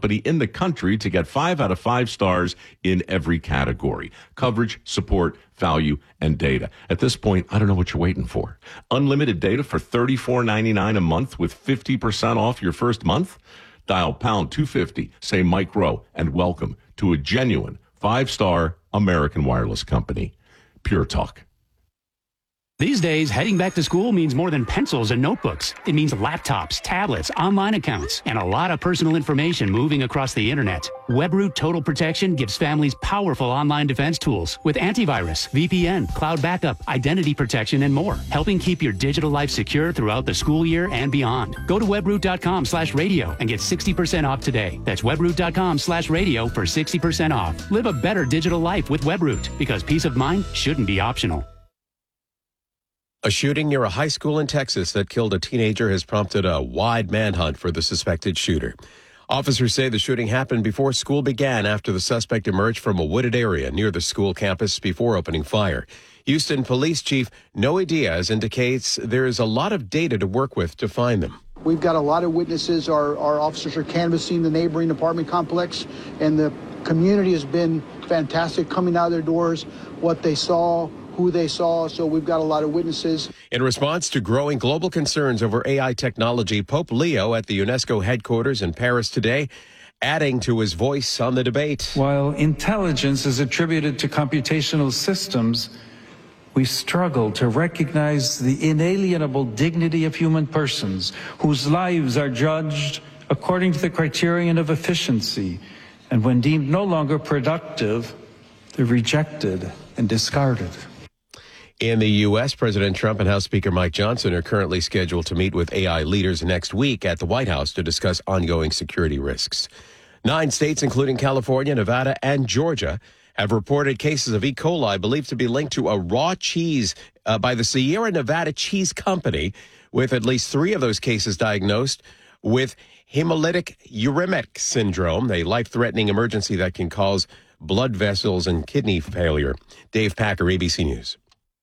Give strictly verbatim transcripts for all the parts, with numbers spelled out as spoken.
company in the country to get five out of five stars in every category: coverage, support, value, and data. At this point, I don't know what you're waiting for. Unlimited data for thirty-four ninety-nine a month with fifty percent off your first month? Dial pound two fifty, say Mike Rowe, and welcome to a genuine five-star American wireless company. Pure Talk. These days, heading back to school means more than pencils and notebooks. It means laptops, tablets, online accounts, and a lot of personal information moving across the internet. WebRoot Total Protection gives families powerful online defense tools with antivirus, V P N, cloud backup, identity protection, and more, helping keep your digital life secure throughout the school year and beyond. Go to webroot.com slash radio and get sixty percent off today. That's webroot.com slash radio for sixty percent off. Live a better digital life with WebRoot, because peace of mind shouldn't be optional. A shooting near a high school in Texas that killed a teenager has prompted a wide manhunt for the suspected shooter. Officers say the shooting happened before school began after the suspect emerged from a wooded area near the school campus before opening fire. Houston Police Chief Noe Diaz indicates there is a lot of data to work with to find them. We've got a lot of witnesses. Our, our officers are canvassing the neighboring apartment complex, and the community has been fantastic coming out of their doors, what they saw, who they saw, so we've got a lot of witnesses. In response to growing global concerns over A I technology, Pope Leo at the UNESCO headquarters in Paris today, adding to his voice on the debate. While intelligence is attributed to computational systems, we struggle to recognize the inalienable dignity of human persons whose lives are judged according to the criterion of efficiency, and when deemed no longer productive, they're rejected and discarded. In the U S, President Trump and House Speaker Mike Johnson are currently scheduled to meet with A I leaders next week at the White House to discuss ongoing security risks. Nine states, including California, Nevada, and Georgia, have reported cases of E. coli believed to be linked to a raw cheese uh, by the Sierra Nevada Cheese Company, with at least three of those cases diagnosed with hemolytic uremic syndrome, a life-threatening emergency that can cause blood vessels and kidney failure. Dave Packer, A B C News.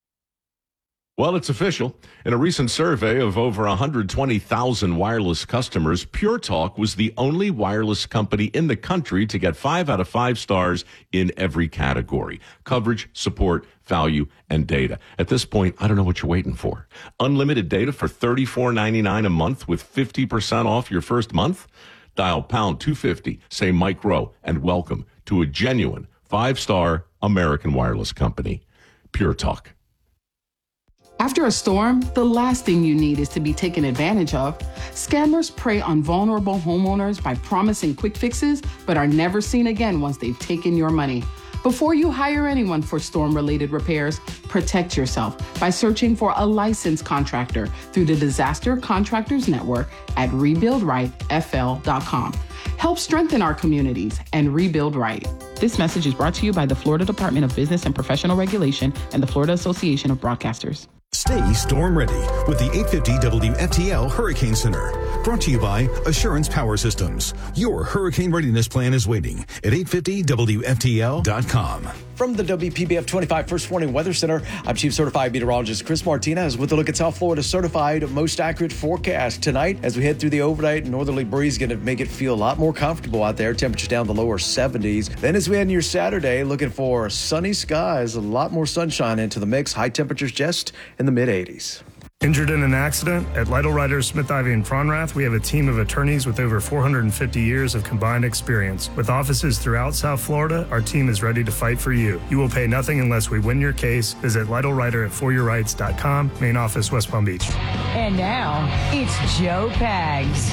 Well, it's official. In a recent survey of over one hundred twenty thousand wireless customers, Pure Talk was the only wireless company in the country to get five out of five stars in every category: coverage, support, value, and data. At this point, I don't know what you're waiting for. Unlimited data for thirty-four ninety-nine a month with fifty percent off your first month? Dial pound two fifty, say Mike Rowe, and welcome to a genuine five-star American wireless company. Pure Talk. After a storm, the last thing you need is to be taken advantage of. Scammers prey on vulnerable homeowners by promising quick fixes, but are never seen again once they've taken your money. Before you hire anyone for storm-related repairs, protect yourself by searching for a licensed contractor through the Disaster Contractors Network at rebuild right f l dot com. Help strengthen our communities and rebuild right. This message is brought to you by the Florida Department of Business and Professional Regulation and the Florida Association of Broadcasters. Stay storm ready with the eight fifty W F T L Hurricane Center. Brought to you by Assurance Power Systems. Your hurricane readiness plan is waiting at eight fifty W F T L dot com. From the W P B F twenty-five First Warning Weather Center, I'm Chief Certified Meteorologist Chris Martinez with a look at South Florida's certified most accurate forecast. Tonight, as we head through the overnight, northerly breeze going to make it feel a lot more comfortable out there. Temperatures down to lower seventies. Then as we head into your Saturday, looking for sunny skies, a lot more sunshine into the mix. High temperatures just in the mid-eighties. Injured in an accident? At Lytle Writers, Smith, Ivy, and Fronrath, we have a team of attorneys with over four hundred fifty years of combined experience. With offices throughout South Florida, our team is ready to fight for you. You will pay nothing unless we win your case. Visit Lytle Writer at for your rights dot com, main office, West Palm Beach. And now, it's Joe Pags.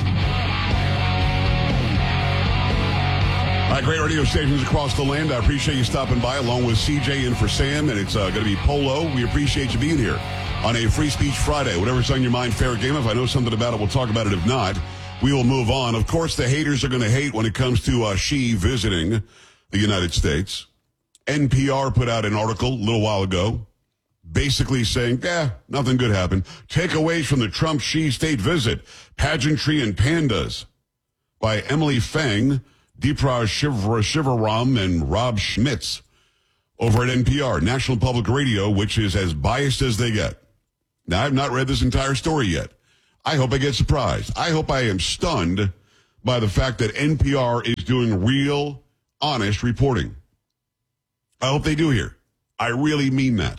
All right, great radio stations across the land. I appreciate you stopping by along with C J and for Sam, and it's uh, going to be Polo. We appreciate you being here on a Free Speech Friday. Whatever's on your mind, fair game. If I know something about it, we'll talk about it. If not, we will move on. Of course, the haters are going to hate when it comes to uh, Xi visiting the United States. N P R put out an article a little while ago basically saying, eh, nothing good happened. Takeaways from the Trump-Xi state visit, Pageantry and Pandas by Emily Feng, Deepraj Shivaram, and Rob Schmitz over at N P R, National Public Radio, which is as biased as they get. Now, I've not read this entire story yet. I hope I get surprised. I hope I am stunned by the fact that N P R is doing real, honest reporting. I hope they do here. I really mean that.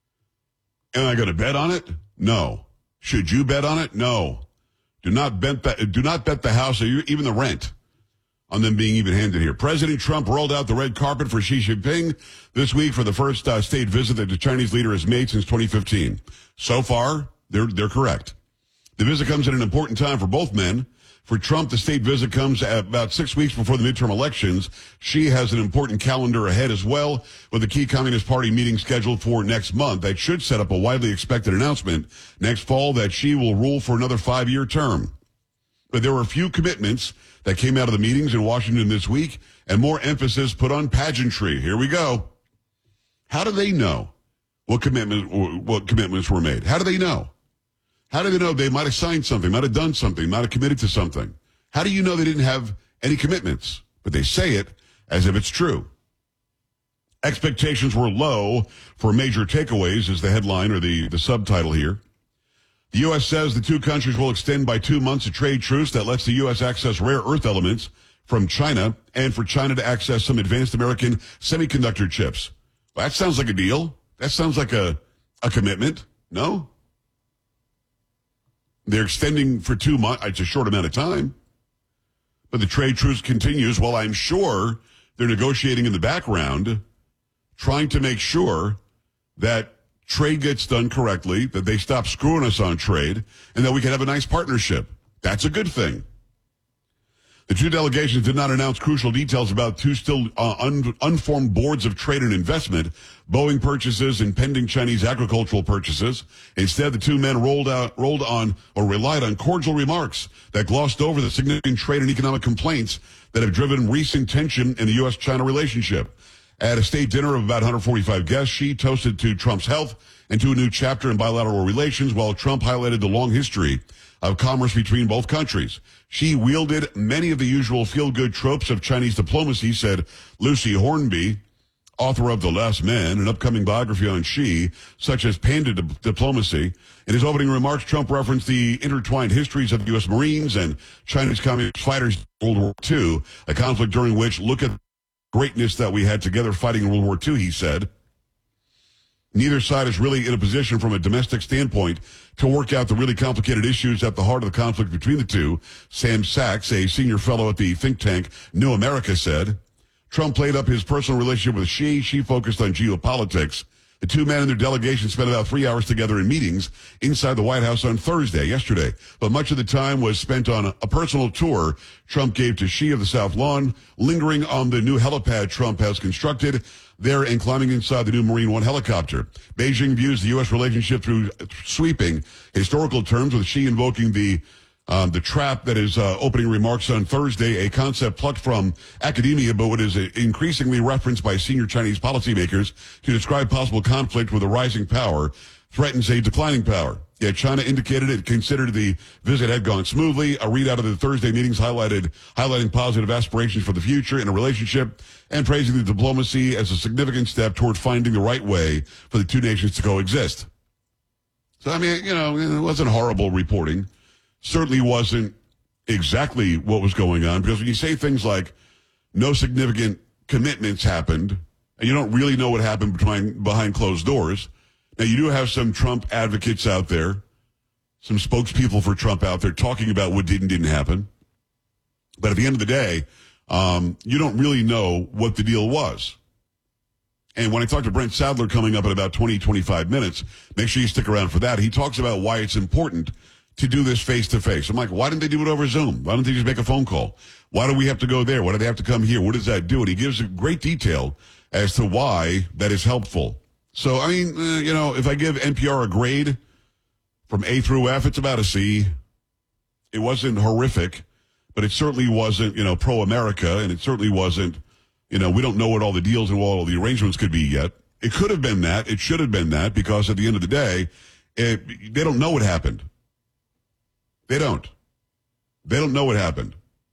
Am I going to bet on it? No. Should you bet on it? No. Do not bet that. Do not bet the house or even the rent on them being even-handed here. President Trump rolled out the red carpet for Xi Jinping this week for the first uh, state visit that the Chinese leader has made since twenty fifteen. So far, they're they're correct. The visit comes at an important time for both men. For Trump, the state visit comes at about six weeks before the midterm elections. Xi has an important calendar ahead as well, with the key Communist Party meeting scheduled for next month. That should set up a widely expected announcement next fall that Xi will rule for another five-year term. But there were a few commitments that came out of the meetings in Washington this week, and more emphasis put on pageantry. Here we go. How do they know what commitment, what commitments were made? How do they know? How do they know they might have signed something, might have done something, might have committed to something? How do you know they didn't have any commitments? But they say it as if it's true. Expectations were low for major takeaways is the headline or the, the subtitle here. The U S says the two countries will extend by two months a trade truce that lets the U S access rare earth elements from China and for China to access some advanced American semiconductor chips. Well, that sounds like a deal. That sounds like a, a commitment. No? They're extending for two months. It's a short amount of time. But the trade truce continues while I'm sure they're negotiating in the background, trying to make sure that trade gets done correctly, that they stop screwing us on trade, and that we can have a nice partnership. That's a good thing. The two delegations did not announce crucial details about two still uh, un- unformed boards of trade and investment, Boeing purchases and pending Chinese agricultural purchases. Instead, the two men rolled out, rolled on or relied on cordial remarks that glossed over the significant trade and economic complaints that have driven recent tension in the U S China relationship. At a state dinner of about one hundred forty-five guests, Xi toasted to Trump's health and to a new chapter in bilateral relations, while Trump highlighted the long history of commerce between both countries. Xi wielded many of the usual feel-good tropes of Chinese diplomacy, said Lucy Hornby, author of The Last Man, an upcoming biography on Xi, such as panda di- diplomacy. In his opening remarks, Trump referenced the intertwined histories of the U S Marines and Chinese communist fighters in World War Two, a conflict during which, look at the greatness that we had together fighting in World War Two, he said. Neither side is really in a position from a domestic standpoint to work out the really complicated issues at the heart of the conflict between the two, Sam Sachs, a senior fellow at the think tank New America, said. Trump played up his personal relationship with Xi. Xi focused on geopolitics. The two men and their delegation spent about three hours together in meetings inside the White House on Thursday, yesterday. But much of the time was spent on a personal tour Trump gave to Xi of the South Lawn, lingering on the new helipad Trump has constructed there and climbing inside the new Marine One helicopter. Beijing views the U S relationship through sweeping historical terms, with Xi invoking the Um, the trap that is uh, opening remarks on Thursday, a concept plucked from academia, but what is increasingly referenced by senior Chinese policymakers to describe possible conflict with a rising power, threatens a declining power. Yet China indicated it considered the visit had gone smoothly. A readout of the Thursday meetings highlighted highlighting positive aspirations for the future in a relationship and praising the diplomacy as a significant step toward finding the right way for the two nations to coexist. So, I mean, you know, it wasn't horrible reporting. Certainly wasn't exactly what was going on, because when you say things like no significant commitments happened, and you don't really know what happened behind, behind closed doors. Now, you do have some Trump advocates out there, some spokespeople for Trump out there talking about what did and didn't happen. But at the end of the day, um, you don't really know what the deal was. And when I talk to Brent Sadler coming up in about twenty, twenty-five minutes, make sure you stick around for that. He talks about why it's important to do this face-to-face. I'm like, why didn't they do it over Zoom? Why don't they just make a phone call? Why do we have to go there? Why do they have to come here? What does that do? And he gives a great detail as to why that is helpful. So, I mean, uh, you know, if I give N P R a grade from A through F, it's about a C. It wasn't horrific, but it certainly wasn't, you know, pro-America, and it certainly wasn't, you know, we don't know what all the deals and what all the arrangements could be yet. It could have been that. It should have been that, because at the end of the day, it, they don't know what happened. They don't. They don't know what happened.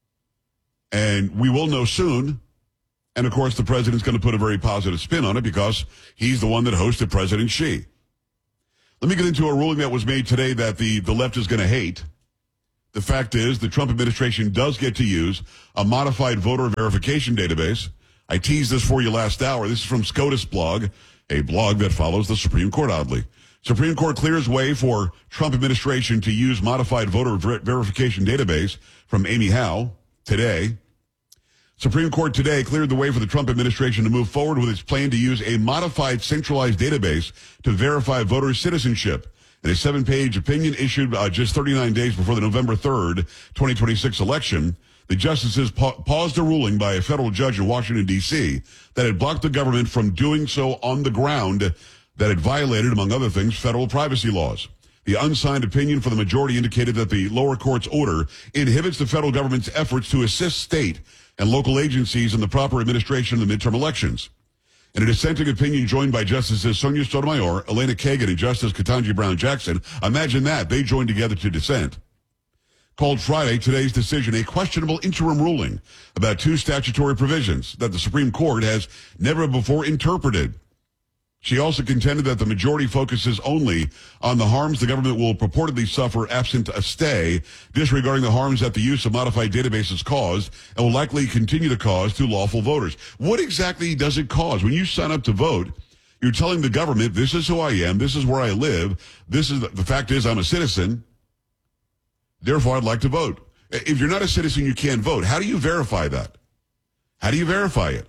And we will know soon. And, of course, the president's going to put a very positive spin on it because he's the one that hosted President Xi. Let me get into a ruling that was made today that the, the left is going to hate. The fact is, the Trump administration does get to use a modified voter verification database. I teased this for you last hour. This is from SCOTUS blog, a blog that follows the Supreme Court, oddly. Supreme Court clears way for Trump administration to use modified voter ver- verification database from Amy Howe today. Supreme Court today cleared the way for the Trump administration to move forward with its plan to use a modified centralized database to verify voter citizenship. In a seven-page opinion issued uh, just thirty-nine days before the November third, twenty twenty-six election, the justices pa- paused a ruling by a federal judge in Washington, D C that had blocked the government from doing so on the ground that it violated, among other things, federal privacy laws. The unsigned opinion for the majority indicated that the lower court's order inhibits the federal government's efforts to assist state and local agencies in the proper administration of the midterm elections. In a dissenting opinion joined by Justices Sonia Sotomayor, Elena Kagan, and Justice Ketanji Brown Jackson, imagine that, they joined together to dissent, called Friday today's decision a questionable interim ruling about two statutory provisions that the Supreme Court has never before interpreted. She also contended that the majority focuses only on the harms the government will purportedly suffer absent a stay, disregarding the harms that the use of modified databases caused and will likely continue to cause to lawful voters. What exactly does it cause? When you sign up to vote, you're telling the government, this is who I am, this is where I live, this is the, the fact is I'm a citizen, therefore I'd like to vote. If you're not a citizen, you can't vote. How do you verify that? How do you verify it?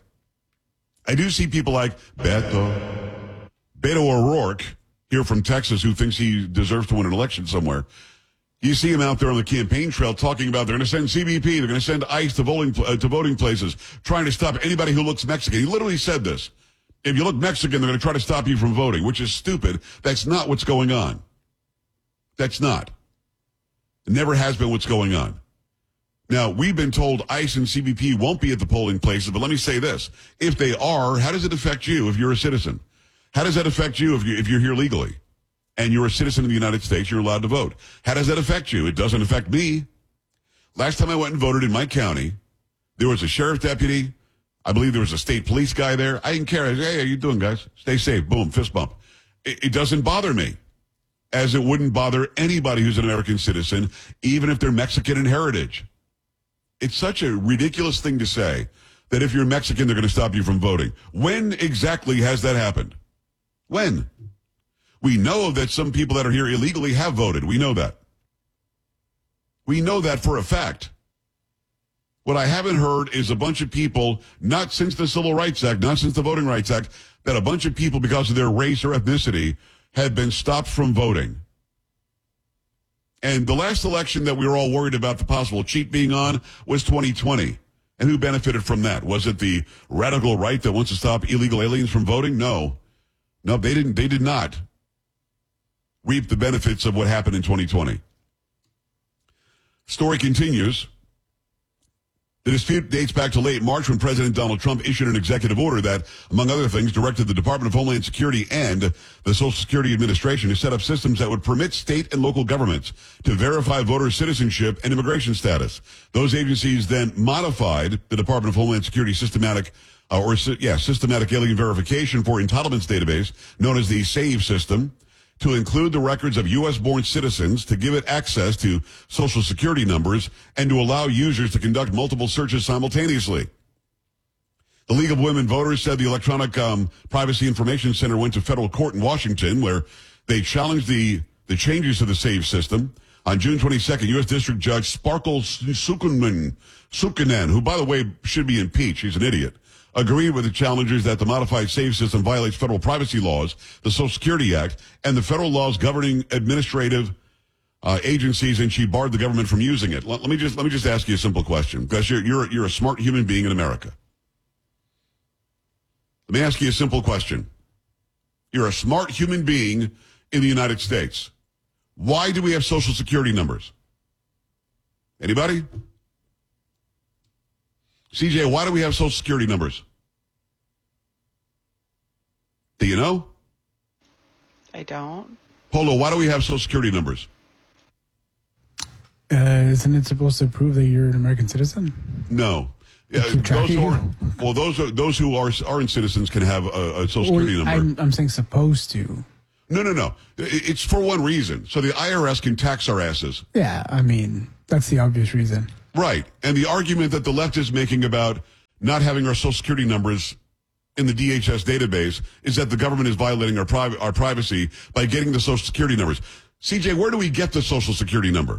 I do see people like Beto. Beto O'Rourke, here from Texas, who thinks he deserves to win an election somewhere. You see him out there on the campaign trail talking about they're going to send C B P, they're going to send ICE to voting, uh, to voting places, trying to stop anybody who looks Mexican. He literally said this. If you look Mexican, they're going to try to stop you from voting, which is stupid. That's not what's going on. That's not. It never has been what's going on. Now, we've been told ICE and C B P won't be at the polling places, but let me say this. If they are, how does it affect you if you're a citizen? How does that affect you if, you if you're here legally and you're a citizen of the United States, you're allowed to vote? How does that affect you? It doesn't affect me. Last time I went and voted in my county, there was a sheriff deputy. I believe there was a state police guy there. I didn't care. I said, hey, how you doing, guys? Stay safe. Boom, fist bump. It, it doesn't bother me, as it wouldn't bother anybody who's an American citizen, even if they're Mexican in heritage. It's such a ridiculous thing to say that if you're Mexican, they're going to stop you from voting. When exactly has that happened? When? We know that some people that are here illegally have voted. We know that. We know that for a fact. What I haven't heard is a bunch of people, not since the Civil Rights Act, not since the Voting Rights Act, that a bunch of people, because of their race or ethnicity, have been stopped from voting. And the last election that we were all worried about the possible cheat being on was twenty twenty. And who benefited from that? Was it the radical right that wants to stop illegal aliens from voting? No. No, they didn't. They did not reap the benefits of what happened in twenty twenty. Story continues. The dispute dates back to late March when President Donald Trump issued an executive order that, among other things, directed the Department of Homeland Security and the Social Security Administration to set up systems that would permit state and local governments to verify voter citizenship and immigration status. Those agencies then modified the Department of Homeland Security systematic Uh, or, yeah, systematic alien verification for entitlements database, known as the SAVE system, to include the records of U S-born citizens, to give it access to Social Security numbers, and to allow users to conduct multiple searches simultaneously. The League of Women Voters said the Electronic um, Privacy Information Center went to federal court in Washington, where they challenged the, the changes to the SAVE system. On June twenty-second, U S District Judge Sparkle Sukkanen, Sukkanen, who, by the way, should be impeached, he's an idiot, agreed with the challengers that the modified SAVE system violates federal privacy laws, the Social Security Act, and the federal laws governing administrative uh, agencies, and she barred the government from using it. Let, let me just let me just ask you a simple question, because you're you're you're a smart human being in America. Let me ask you a simple question. You're a smart human being in the United States. Why do we have Social Security numbers? Anybody? C J, why do we have Social Security numbers? Do you know? I don't. Polo, why do we have Social Security numbers? Uh, isn't it supposed to prove that you're an American citizen? No. Uh, those who are, well, those are, those who are aren't citizens can have a, a Social Security well, number. I'm, I'm saying supposed to. No, no, no. It's for one reason. So the I R S can tax our asses. Yeah, I mean. That's the obvious reason. Right. And the argument that the left is making about not having our social security numbers in the D H S database is that the government is violating our, priv- our privacy by getting the social security numbers. C J, where do we get the social security number?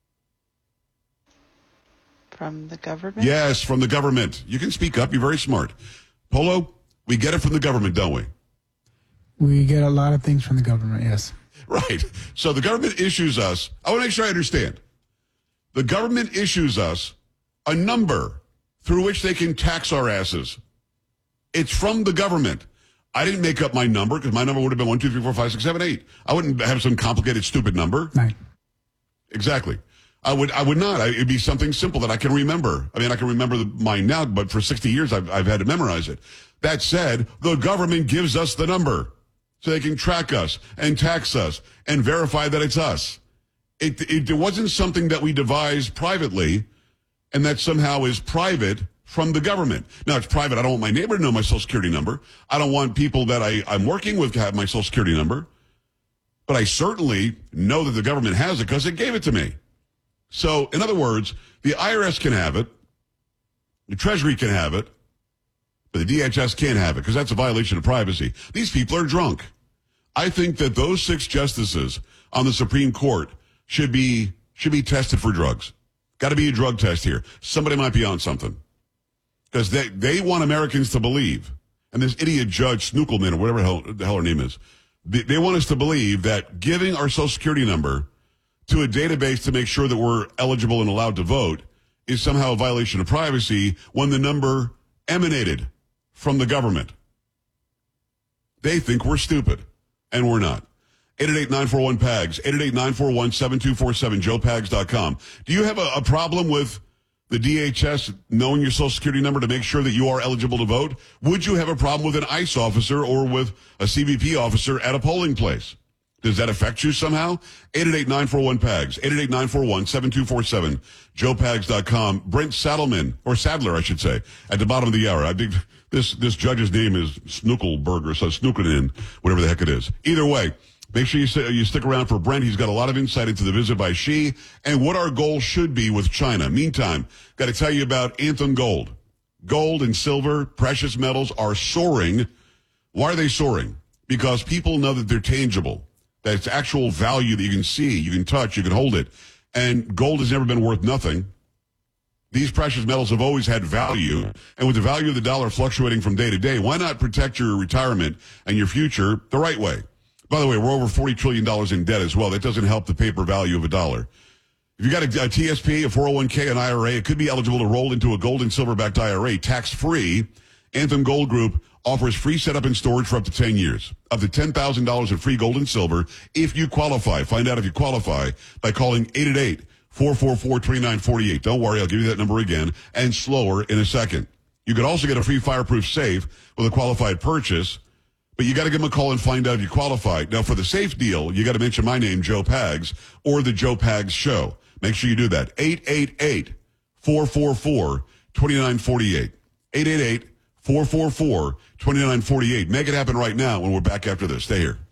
From the government? Yes, from the government. You can speak up. You're very smart. Polo, we get it from the government, don't we? We get a lot of things from the government, yes. Right. So the government issues us, I want to make sure I understand. The government issues us a number through which they can tax our asses. It's from the government. I didn't make up my number because my number would have been one, two, three, four, five, six, seven, eight. I wouldn't have some complicated, stupid number. Nine. Exactly. I would I would not. I, it'd be something simple that I can remember. I mean, I can remember the, mine now, but for sixty years I've, I've had to memorize it. That said, the government gives us the number so they can track us and tax us and verify that it's us. It, it, it wasn't something that we devised privately and that somehow is private from the government. Now, it's private. I don't want my neighbor to know my social security number. I don't want people that I, I'm working with to have my social security number. But I certainly know that the government has it because it gave it to me. So, in other words, the I R S can have it, the Treasury can have it, but the D H S can't have it because that's a violation of privacy. These people are drunk. I think that those six justices on the Supreme Court should be should be tested for drugs. Got to be a drug test here. Somebody might be on something. Because they, they want Americans to believe, and this idiot Judge Snookelman, or whatever the hell, the hell her name is, they, they want us to believe that giving our social security number to a database to make sure that we're eligible and allowed to vote is somehow a violation of privacy when the number emanated from the government. They think we're stupid, and we're not. eight eight eight, nine four one, P A G S, eight eight eight, nine four one, seven two four seven, joe pags dot com. Do you have a, a problem with the D H S knowing your social security number to make sure that you are eligible to vote? Would you have a problem with an ICE officer or with a C B P officer at a polling place? Does that affect you somehow? eight eight eight, nine four one, P A G S, eight eight eight, nine four one, seven two four seven, joe pags dot com. Brent Saddleman, or Sadler, I should say, at the bottom of the hour. I think this, this judge's name is Snookelberger, so Snookelin, whatever the heck it is. Either way, make sure you, st- you stick around for Brent. He's got a lot of insight into the visit by Xi and what our goal should be with China. Meantime, got to tell you about Anthem Gold. Gold and silver, precious metals are soaring. Why are they soaring? Because people know that they're tangible, that it's actual value that you can see, you can touch, you can hold it. And gold has never been worth nothing. These precious metals have always had value. And with the value of the dollar fluctuating from day to day, why not protect your retirement and your future the right way? By the way, we're over forty trillion dollars in debt as well. That doesn't help the paper value of a dollar. If you got a, a T S P, a four oh one k, an I R A, it could be eligible to roll into a gold and silver-backed I R A, tax-free. Anthem Gold Group offers free setup and storage for up to ten years. Up to ten thousand dollars in free gold and silver if you qualify. Find out if you qualify by calling eight eight eight, four four four, two nine four eight. Don't worry, I'll give you that number again, and slower in a second. You could also get a free fireproof safe with a qualified purchase. But you got to give them a call and find out if you qualify. Now, for the safe deal, you got to mention my name, Joe Pags, or the Joe Pags Show. Make sure you do that. eight eight eight, four four four, two nine four eight. eight eight eight, four four four, two nine four eight. Make it happen right now when we're back after this. Stay here.